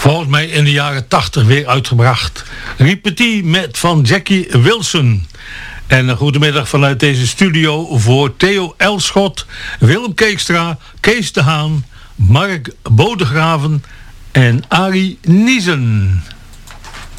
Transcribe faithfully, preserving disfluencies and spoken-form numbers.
volgens mij in de jaren tachtig weer uitgebracht. Repetie met van Jackie Wilson. En een goedemiddag vanuit deze studio voor Theo Elschot, Willem Keekstra, Kees de Haan, Mark Bodegraven en Arie Niezen.